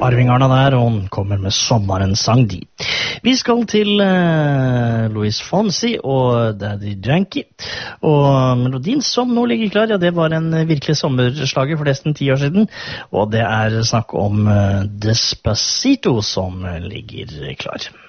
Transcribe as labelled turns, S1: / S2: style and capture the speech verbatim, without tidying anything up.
S1: Arving Arna der, og hun kommer med Sommerens sang de. Vi skal til uh, Luis Fonsi og Daddy Yankee, og melodien som nå ligger klar, ja, det var en virkelig sommerslager for nesten ti år siden, og det er snakk om uh, Despacito som ligger klar.